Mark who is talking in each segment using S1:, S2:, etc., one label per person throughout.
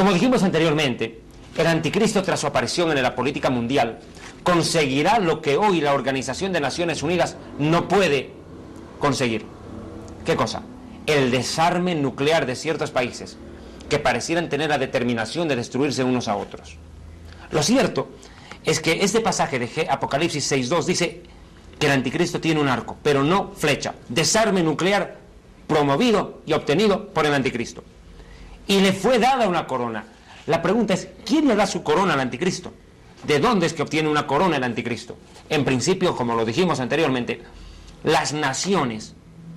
S1: Como dijimos anteriormente, el anticristo, tras su aparición en la política mundial, conseguirá lo que hoy la Organización de Naciones Unidas no puede conseguir. ¿Qué cosa? El desarme nuclear de ciertos países que parecieran tener la determinación de destruirse unos a otros. Lo cierto es que este pasaje de Apocalipsis 6.2 dice que el anticristo tiene un arco, pero no flecha. Desarme nuclear promovido y obtenido por el anticristo. Y le fue dada una corona. La pregunta es, ¿quién le da su corona al anticristo? ¿De dónde es que obtiene una corona el anticristo? En principio, como lo dijimos anteriormente, las naciones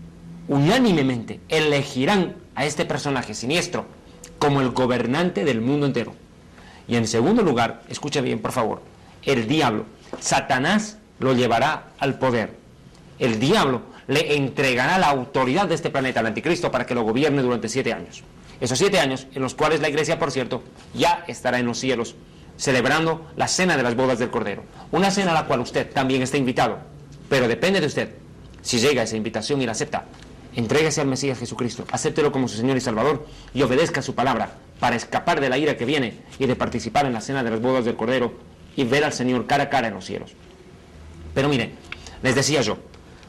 S1: unánimemente elegirán a este personaje siniestro como el gobernante del mundo entero. Y en segundo lugar, escuche bien por favor, el diablo, Satanás, lo llevará al poder. El diablo le entregará la autoridad de este planeta al anticristo para que lo gobierne durante 7 años. Esos 7 años en los cuales la iglesia, por cierto, ya estará en los cielos celebrando la cena de las bodas del Cordero. Una cena a la cual usted también está invitado, pero depende de usted. Si llega esa invitación y la acepta, entréguese al Mesías Jesucristo, acéptelo como su Señor y Salvador y obedezca su palabra para escapar de la ira que viene y de participar en la cena de las bodas del Cordero y ver al Señor cara a cara en los cielos. Pero mire, les decía yo,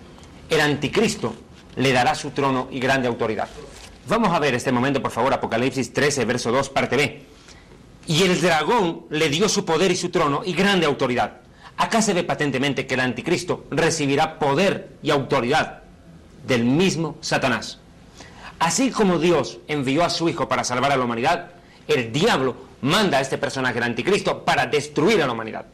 S1: el anticristo le dará su trono y grande autoridad. Vamos a ver este momento, por favor, Apocalipsis 13, verso 2, parte B. Y el dragón le dio su poder y su trono y grande autoridad. Acá se ve patentemente que el anticristo recibirá poder y autoridad del mismo Satanás. Así como Dios envió a su Hijo para salvar a la humanidad, el diablo manda a este personaje, el anticristo, para destruir a la humanidad.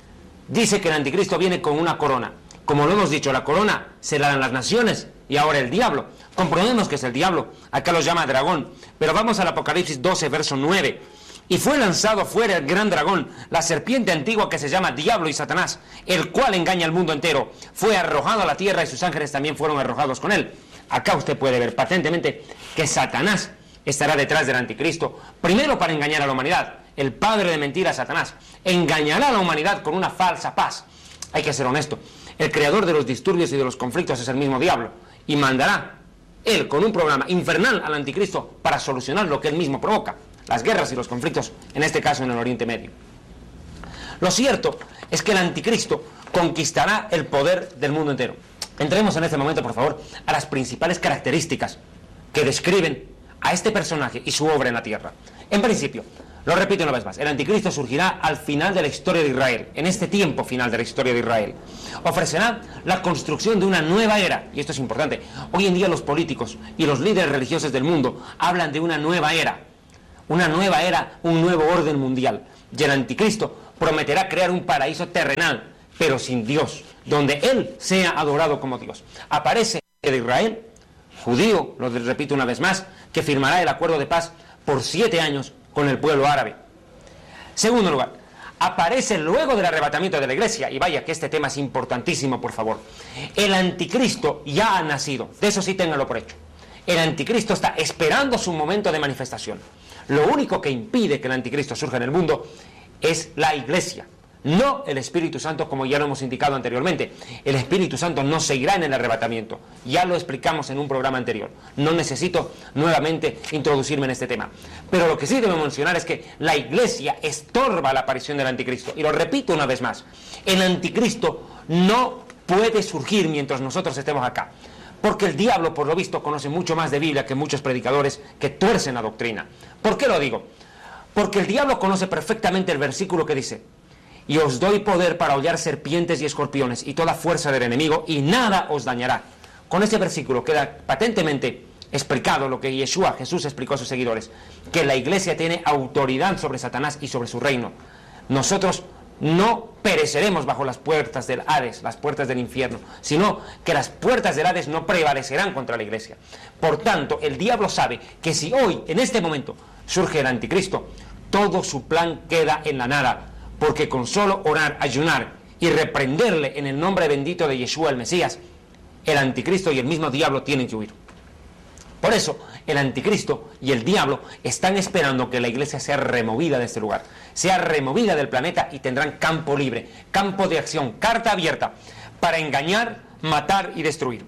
S1: Dice que el anticristo viene con una corona. Como lo hemos dicho, la corona se la dan las naciones y ahora el diablo. Comprendemos que es el diablo, acá lo llama dragón, pero vamos al Apocalipsis 12, verso 9. Y fue lanzado fuera el gran dragón, la serpiente antigua que se llama Diablo y Satanás, el cual engaña al mundo entero. Fue arrojado a la tierra y sus ángeles también fueron arrojados con él. Acá usted puede ver patentemente que Satanás estará detrás del anticristo, primero para engañar a la humanidad. El padre de mentiras, Satanás, engañará a la humanidad con una falsa paz. Hay que ser honesto, el creador de los disturbios y de los conflictos es el mismo diablo, y mandará él con un programa infernal al anticristo para solucionar lo que él mismo provoca, las guerras y los conflictos, en este caso en el Oriente Medio. Lo cierto es que el anticristo conquistará el poder del mundo entero. Entremos en este momento, por favor, a las principales características que describen a este personaje y su obra en la tierra. En principio, lo repito una vez más, el anticristo surgirá al final de la historia de Israel, en este tiempo final de la historia de Israel. Ofrecerá la construcción de una nueva era, y esto es importante. Hoy en día los políticos y los líderes religiosos del mundo hablan de una nueva era, un nuevo orden mundial. Y el anticristo prometerá crear un paraíso terrenal, pero sin Dios, donde él sea adorado como Dios. Aparece de Israel, judío, lo repito una vez más, que firmará el acuerdo de paz por 7 años con el pueblo árabe. Segundo lugar, aparece luego del arrebatamiento de la iglesia, y vaya que este tema es importantísimo, por favor. El anticristo ya ha nacido, de eso sí ténganlo por hecho. El anticristo está esperando su momento de manifestación. Lo único que impide que el anticristo surja en el mundo es la iglesia, no el Espíritu Santo, como ya lo hemos indicado anteriormente. El Espíritu Santo no se irá en el arrebatamiento, ya lo explicamos en un programa anterior, no necesito nuevamente introducirme en este tema, pero lo que sí debo mencionar es que la iglesia estorba la aparición del anticristo, y lo repito una vez más, el anticristo no puede surgir mientras nosotros estemos acá, porque el diablo, por lo visto, conoce mucho más de Biblia que muchos predicadores que tuercen la doctrina. ¿Por qué lo digo? Porque el diablo conoce perfectamente el versículo que dice: y os doy poder para hollar serpientes y escorpiones y toda fuerza del enemigo, y nada os dañará. Con este versículo queda patentemente explicado lo que Jesús explicó a sus seguidores, que la iglesia tiene autoridad sobre Satanás y sobre su reino. Nosotros no pereceremos bajo las puertas del Hades, las puertas del infierno, sino que las puertas del Hades no prevalecerán contra la iglesia. Por tanto, el diablo sabe que si hoy, en este momento, surge el anticristo, todo su plan queda en la nada, porque con solo orar, ayunar y reprenderle en el nombre bendito de Yeshua el Mesías, el anticristo y el mismo diablo tienen que huir. Por eso, el anticristo y el diablo están esperando que la iglesia sea removida de este lugar, sea removida del planeta, y tendrán campo libre, campo de acción, carta abierta, para engañar, matar y destruir.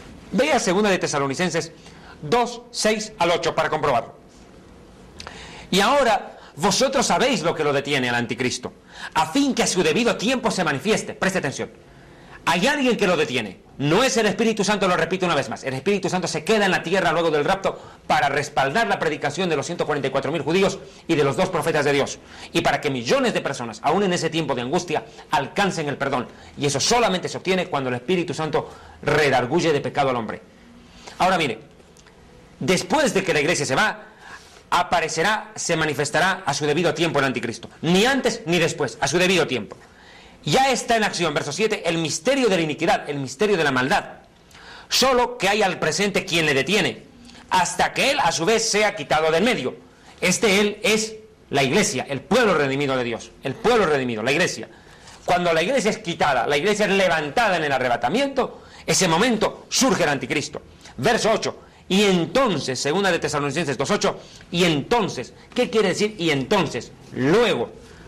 S1: Vea 2 de Tesalonicenses 2, 6 al 8 para comprobarlo. Y ahora vosotros sabéis lo que lo detiene al anticristo, a fin que a su debido tiempo se manifieste. Preste atención. Hay alguien que lo detiene. No es el Espíritu Santo, lo repito una vez más. El Espíritu Santo se queda en la tierra luego del rapto para respaldar la predicación de los 144.000 judíos y de los 2 profetas de Dios. Y para que millones de personas, aún en ese tiempo de angustia, alcancen el perdón. Y eso solamente se obtiene cuando el Espíritu Santo redarguye de pecado al hombre. Ahora mire, después de que la iglesia se va, aparecerá, se manifestará a su debido tiempo el anticristo. Ni antes ni después, a su debido tiempo. Ya está en acción, verso 7, el misterio de la iniquidad, el misterio de la maldad. Solo que hay al presente quien le detiene, hasta que él a su vez sea quitado del medio. Él es la iglesia, el pueblo redimido de Dios, el pueblo redimido, la iglesia. Cuando la iglesia es quitada, la iglesia es levantada en el arrebatamiento, ese momento surge el anticristo. Verso 8, y entonces, segunda de Tesalonicenses 2:8, y entonces, ¿qué quiere decir? Y entonces, luego,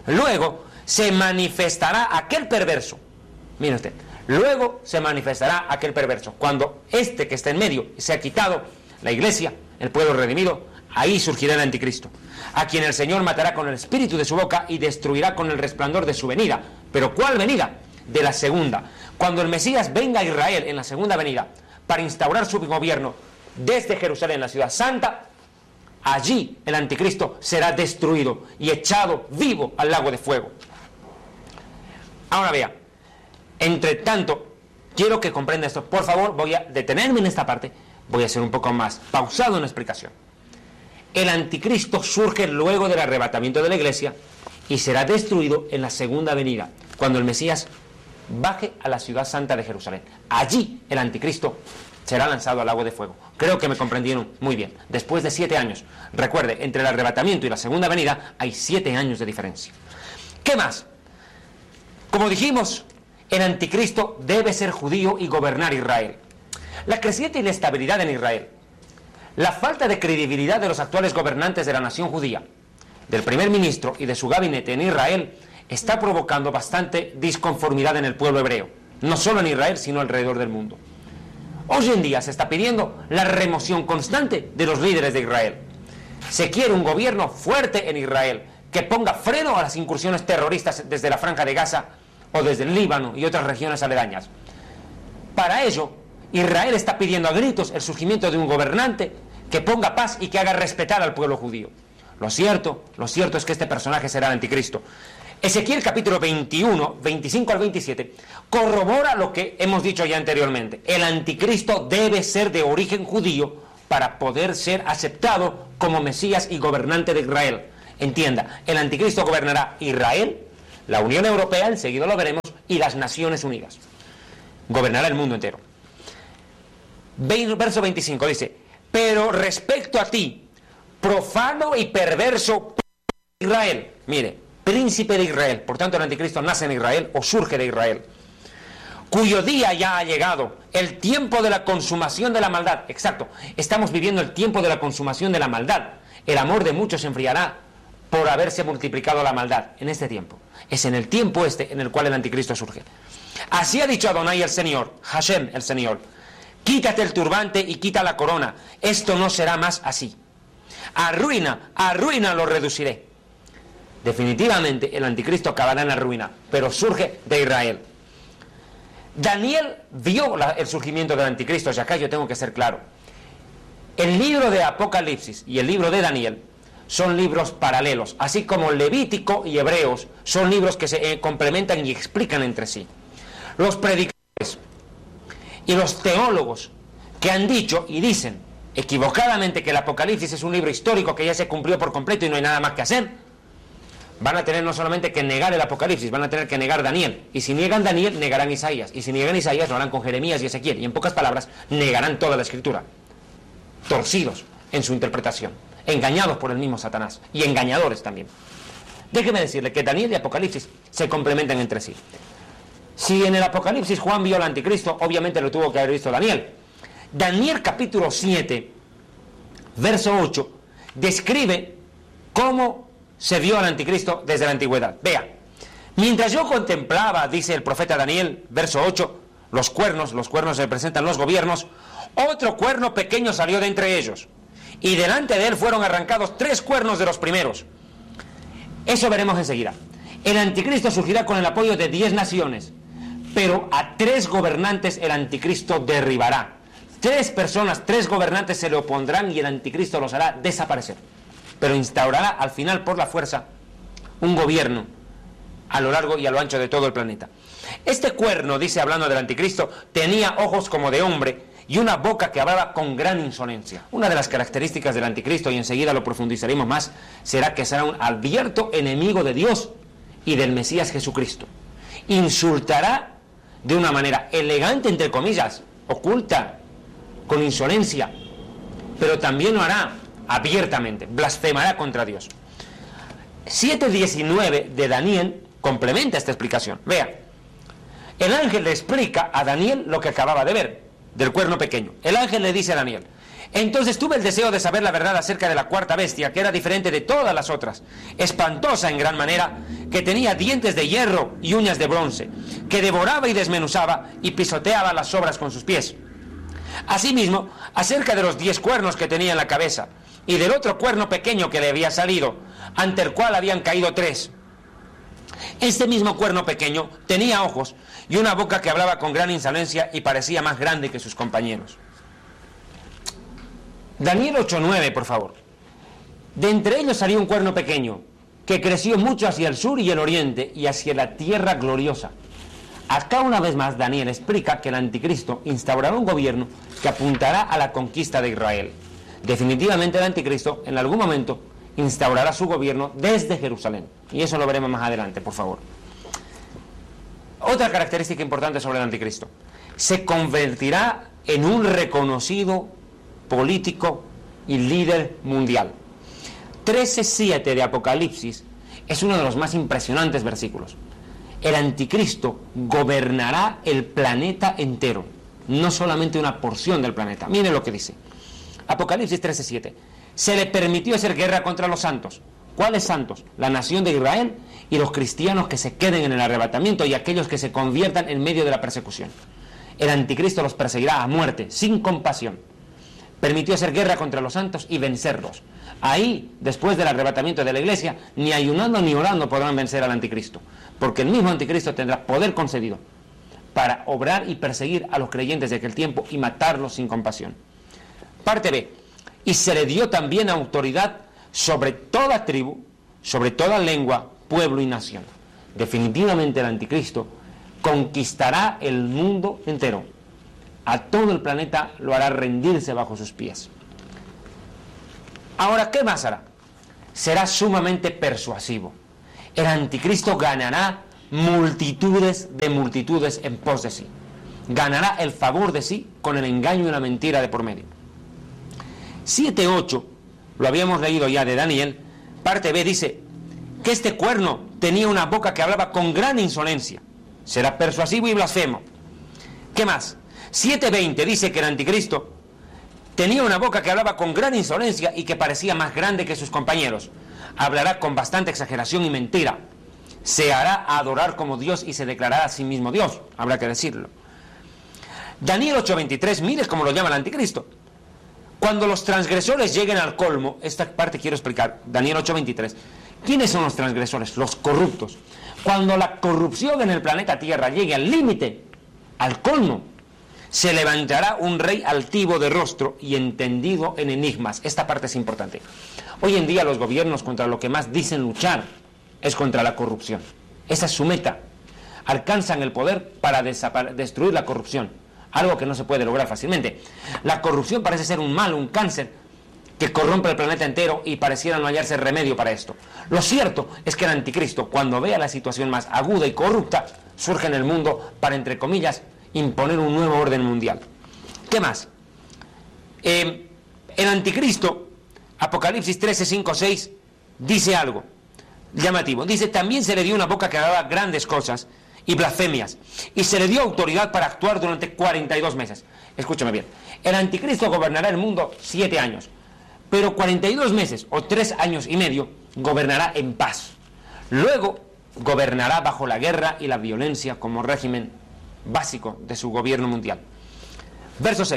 S1: se manifestará aquel perverso. Mire usted, luego se manifestará aquel perverso. Cuando este que está en medio se ha quitado, la iglesia, el pueblo redimido, ahí surgirá el anticristo, a quien el Señor matará con el espíritu de su boca y destruirá con el resplandor de su venida. ¿Pero cuál venida? De la segunda. Cuando el Mesías venga a Israel en la segunda venida para instaurar su gobierno desde Jerusalén, la ciudad santa, allí el anticristo será destruido y echado vivo al lago de fuego. Ahora vea, entre tanto, quiero que comprenda esto. Por favor, voy a detenerme en esta parte, voy a ser un poco más pausado en la explicación. El anticristo surge luego del arrebatamiento de la iglesia y será destruido en la segunda venida, cuando el Mesías baje a la ciudad santa de Jerusalén. Allí el anticristo será lanzado al lago de fuego. Creo que me comprendieron muy bien. Después de 7 años, recuerde, entre el arrebatamiento y la segunda venida hay 7 años de diferencia. ¿Qué más? Como dijimos, el anticristo debe ser judío y gobernar Israel. La creciente inestabilidad en Israel, la falta de credibilidad de los actuales gobernantes de la nación judía, del primer ministro y de su gabinete en Israel, está provocando bastante disconformidad en el pueblo hebreo, no solo en Israel, sino alrededor del mundo. Hoy en día se está pidiendo la remoción constante de los líderes de Israel. Se quiere un gobierno fuerte en Israel, que ponga freno a las incursiones terroristas desde la Franja de Gaza o desde el Líbano y otras regiones aledañas. Para ello, Israel está pidiendo a gritos el surgimiento de un gobernante que ponga paz y que haga respetar al pueblo judío. Lo cierto es que este personaje será el anticristo. Ezequiel capítulo 21, 25 al 27, corrobora lo que hemos dicho ya anteriormente. El anticristo debe ser de origen judío para poder ser aceptado como Mesías y gobernante de Israel. Entienda, el anticristo gobernará Israel, la Unión Europea, enseguida lo veremos, y las Naciones Unidas. Gobernará el mundo entero. Verso 25 dice, pero respecto a ti, profano y perverso Israel, mire, príncipe de Israel, por tanto el anticristo nace en Israel o surge de Israel, cuyo día ya ha llegado, el tiempo de la consumación de la maldad. Exacto, estamos viviendo el tiempo de la consumación de la maldad. El amor de muchos se enfriará por haberse multiplicado la maldad en este tiempo. Es en el tiempo en el cual el anticristo surge. Así ha dicho Adonai el Señor, Hashem el Señor, quítate el turbante y quita la corona, esto no será más así. A ruina lo reduciré. Definitivamente el anticristo acabará en la ruina, pero surge de Israel. Daniel vio el surgimiento del anticristo, y acá yo tengo que ser claro. El libro de Apocalipsis y el libro de Daniel son libros paralelos, así como Levítico y Hebreos son libros que se complementan y explican entre sí. Los predicadores y los teólogos que han dicho y dicen equivocadamente que el Apocalipsis es un libro histórico que ya se cumplió por completo y no hay nada más que hacer, van a tener no solamente que negar el Apocalipsis, van a tener que negar Daniel. Y si niegan Daniel, negarán Isaías. Y si niegan Isaías, lo harán con Jeremías y Ezequiel. Y en pocas palabras, negarán toda la Escritura. Torcidos en su interpretación. Engañados por el mismo Satanás. Y engañadores también. Déjeme decirle que Daniel y Apocalipsis se complementan entre sí. Si en el Apocalipsis Juan vio al anticristo, obviamente lo tuvo que haber visto Daniel. Daniel capítulo 7, verso 8, describe cómo se vio al anticristo desde la antigüedad. Vea, mientras yo contemplaba, dice el profeta Daniel, verso 8, los cuernos representan los gobiernos, otro cuerno pequeño salió de entre ellos, y delante de él fueron arrancados 3 cuernos de los primeros. Eso veremos enseguida. El anticristo surgirá con el apoyo de 10 naciones, pero a 3 gobernantes el anticristo derribará. 3 personas, 3 gobernantes se le opondrán y el anticristo los hará desaparecer, pero instaurará al final por la fuerza un gobierno a lo largo y a lo ancho de todo el planeta. Este cuerno, dice hablando del anticristo, tenía ojos como de hombre y una boca que hablaba con gran insolencia. Una de las características del anticristo, y enseguida lo profundizaremos más, será que será un abierto enemigo de Dios y del Mesías Jesucristo. Insultará de una manera elegante, entre comillas, oculta, con insolencia, pero también lo hará abiertamente, blasfemará contra Dios. 7:19 de Daniel complementa esta explicación. Vea, el ángel le explica a Daniel lo que acababa de ver, del cuerno pequeño. El ángel le dice a Daniel: entonces tuve el deseo de saber la verdad acerca de la cuarta bestia, que era diferente de todas las otras, espantosa en gran manera, que tenía dientes de hierro y uñas de bronce, que devoraba y desmenuzaba y pisoteaba las sobras con sus pies. Asimismo, acerca de los 10 cuernos que tenía en la cabeza, y del otro cuerno pequeño que le había salido, ante el cual habían caído 3. Este mismo cuerno pequeño tenía ojos y una boca que hablaba con gran insolencia y parecía más grande que sus compañeros. Daniel 8:9, por favor. De entre ellos salió un cuerno pequeño, que creció mucho hacia el sur y el oriente y hacia la tierra gloriosa. Acá una vez más Daniel explica que el anticristo instaurará un gobierno que apuntará a la conquista de Israel. Definitivamente el anticristo en algún momento instaurará su gobierno desde Jerusalén, y eso lo veremos más adelante, por favor. Otra característica importante sobre el anticristo: se convertirá en un reconocido político y líder mundial. 13:7 de Apocalipsis es uno de los más impresionantes versículos. El anticristo gobernará el planeta entero, no solamente una porción del planeta. Miren lo que dice Apocalipsis 13:7. Se le permitió hacer guerra contra los santos. ¿Cuáles santos? La nación de Israel y los cristianos que se queden en el arrebatamiento y aquellos que se conviertan en medio de la persecución. El anticristo los perseguirá a muerte, sin compasión. Permitió hacer guerra contra los santos y vencerlos. Ahí, después del arrebatamiento de la iglesia, ni ayunando ni orando podrán vencer al anticristo, porque el mismo anticristo tendrá poder concedido para obrar y perseguir a los creyentes de aquel tiempo y matarlos sin compasión. Parte B. Y se le dio también autoridad sobre toda tribu, sobre toda lengua, pueblo y nación. Definitivamente el anticristo conquistará el mundo entero. A todo el planeta lo hará rendirse bajo sus pies. Ahora, ¿qué más hará? Será sumamente persuasivo. El anticristo ganará multitudes de multitudes en pos de sí. Ganará el favor de sí con el engaño y la mentira de por medio. 7:8, lo habíamos leído ya de Daniel, parte B, dice que este cuerno tenía una boca que hablaba con gran insolencia. Será persuasivo y blasfemo. ¿Qué más? 7:20 dice que el anticristo tenía una boca que hablaba con gran insolencia y que parecía más grande que sus compañeros. Hablará con bastante exageración y mentira. Se hará adorar como Dios y se declarará a sí mismo Dios. Habrá que decirlo. Daniel 8:23, mire cómo lo llama el anticristo. Cuando los transgresores lleguen al colmo, esta parte quiero explicar, Daniel 8:23. ¿Quiénes son los transgresores? Los corruptos. Cuando la corrupción en el planeta Tierra llegue al límite, al colmo, se levantará un rey altivo de rostro y entendido en enigmas. Esta parte es importante. Hoy en día los gobiernos contra lo que más dicen luchar es contra la corrupción. Esa es su meta. Alcanzan el poder para destruir la corrupción, algo que no se puede lograr fácilmente. La corrupción parece ser un mal, un cáncer que corrompe el planeta entero y pareciera no hallarse remedio para esto. Lo cierto es que el anticristo, cuando vea la situación más aguda y corrupta, surge en el mundo para, entre comillas, imponer un nuevo orden mundial. ¿Qué más? El anticristo, Apocalipsis 13:5-6, dice algo llamativo. Dice: también se le dio una boca que hablaba grandes cosas y blasfemias, y se le dio autoridad para actuar durante 42 meses. Escúchame bien, el anticristo gobernará el mundo 7 años, pero 42 meses o 3 años y medio gobernará en paz. Luego gobernará bajo la guerra y la violencia como régimen básico de su gobierno mundial. Verso 6.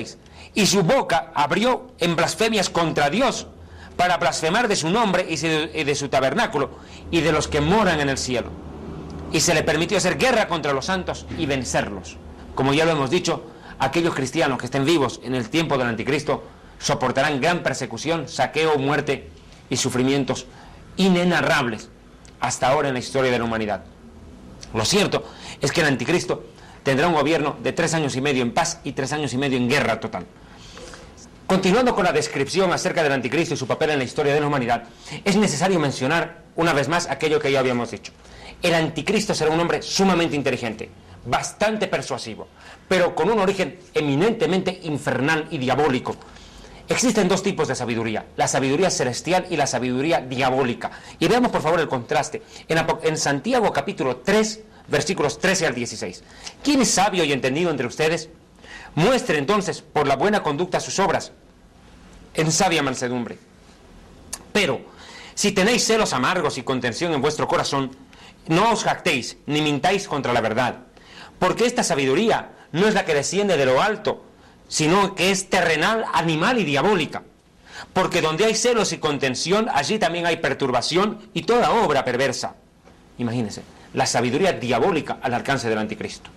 S1: y su boca abrió en blasfemias contra Dios, para blasfemar de su nombre y de su tabernáculo y de los que moran en el cielo. Y se le permitió hacer guerra contra los santos y vencerlos. Como ya lo hemos dicho, aquellos cristianos que estén vivos en el tiempo del anticristo soportarán gran persecución, saqueo, muerte y sufrimientos inenarrables hasta ahora en la historia de la humanidad. Lo cierto es que el anticristo tendrá un gobierno de 3 años y medio en paz y 3 años y medio en guerra total. Continuando con la descripción acerca del anticristo y su papel en la historia de la humanidad, es necesario mencionar una vez más aquello que ya habíamos dicho. El anticristo será un hombre sumamente inteligente, bastante persuasivo, pero con un origen eminentemente infernal y diabólico. Existen 2 tipos de sabiduría, la sabiduría celestial y la sabiduría diabólica. Y veamos por favor el contraste. En Santiago capítulo 3, versículos 13 al 16. ¿Quién es sabio y entendido entre ustedes? Muestre entonces por la buena conducta sus obras en sabia mansedumbre. Pero si tenéis celos amargos y contención en vuestro corazón, no os jactéis ni mintáis contra la verdad, porque esta sabiduría no es la que desciende de lo alto, sino que es terrenal, animal y diabólica. Porque donde hay celos y contención, allí también hay perturbación y toda obra perversa. Imagínense, la sabiduría diabólica al alcance del anticristo.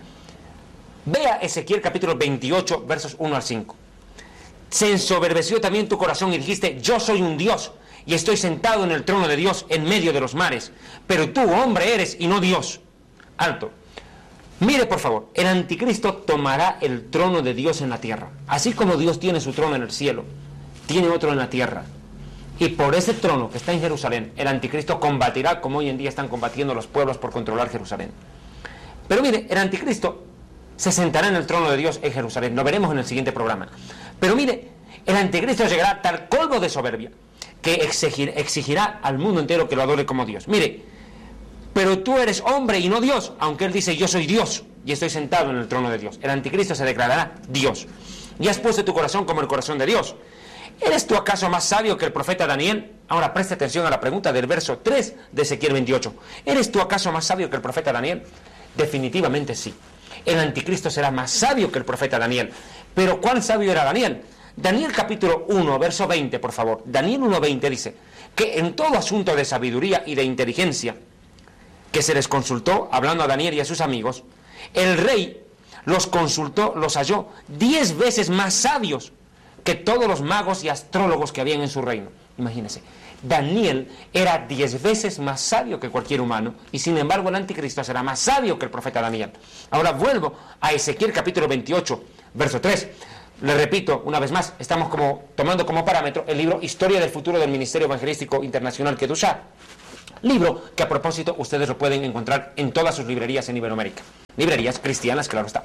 S1: Vea Ezequiel capítulo 28, versos 1 al 5. Se ensoberbeció también tu corazón y dijiste, yo soy un Dios y estoy sentado en el trono de Dios en medio de los mares, pero tú hombre eres y no Dios. Alto. Mire por favor, el anticristo tomará el trono de Dios en la tierra. Así como Dios tiene su trono en el cielo, tiene otro en la tierra. Y por ese trono que está en Jerusalén, el anticristo combatirá como hoy en día están combatiendo los pueblos por controlar Jerusalén. Pero mire, el anticristo se sentará en el trono de Dios en Jerusalén. Lo veremos en el siguiente programa. Pero mire, el anticristo llegará a tal colmo de soberbia que exigirá al mundo entero que lo adore como Dios. Mire, pero tú eres hombre y no Dios, aunque él dice yo soy Dios y estoy sentado en el trono de Dios. El anticristo se declarará Dios. Y has puesto tu corazón como el corazón de Dios. ¿Eres tú acaso más sabio que el profeta Daniel? Ahora preste atención a la pregunta del verso 3 de Ezequiel 28. ¿Eres tú acaso más sabio que el profeta Daniel? Definitivamente sí. El anticristo será más sabio que el profeta Daniel. Pero ¿cuán sabio era Daniel? Daniel capítulo 1, verso 20, por favor. Daniel 1:20 dice que en todo asunto de sabiduría y de inteligencia que se les consultó, hablando a Daniel y a sus amigos, el rey los consultó, los halló 10 veces más sabios que todos los magos y astrólogos que habían en su reino. Imagínense, Daniel era 10 veces más sabio que cualquier humano, y sin embargo el anticristo será más sabio que el profeta Daniel. Ahora vuelvo a Ezequiel capítulo 28, verso 3. Le repito una vez más, estamos tomando como parámetro el libro Historia del futuro del Ministerio Evangelístico Internacional Kedushá. Libro que a propósito ustedes lo pueden encontrar en todas sus librerías en Iberoamérica. Librerías cristianas, claro está.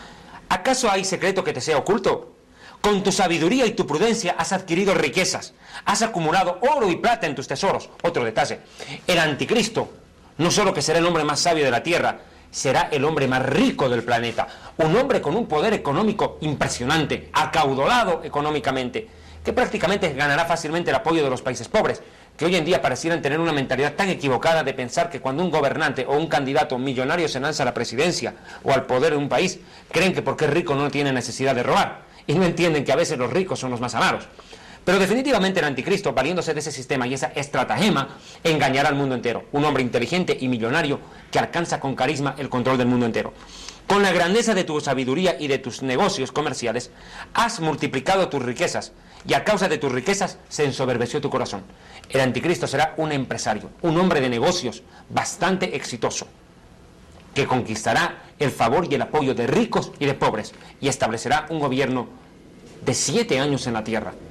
S1: ¿Acaso hay secreto que te sea oculto? Con tu sabiduría y tu prudencia has adquirido riquezas, has acumulado oro y plata en tus tesoros. Otro detalle, el anticristo no solo que será el hombre más sabio de la tierra, será el hombre más rico del planeta, un hombre con un poder económico impresionante, acaudalado económicamente, que prácticamente ganará fácilmente el apoyo de los países pobres, que hoy en día parecieran tener una mentalidad tan equivocada de pensar que cuando un gobernante o un candidato millonario se lanza a la presidencia o al poder de un país, creen que porque es rico no tiene necesidad de robar, y no entienden que a veces los ricos son los más amados. Pero definitivamente el anticristo, valiéndose de ese sistema y esa estratagema, engañará al mundo entero. Un hombre inteligente y millonario que alcanza con carisma el control del mundo entero. Con la grandeza de tu sabiduría y de tus negocios comerciales, has multiplicado tus riquezas, y a causa de tus riquezas se ensoberbeció tu corazón. El anticristo será un empresario, un hombre de negocios bastante exitoso, que conquistará el favor y el apoyo de ricos y de pobres, y establecerá un gobierno de 7 años en la tierra.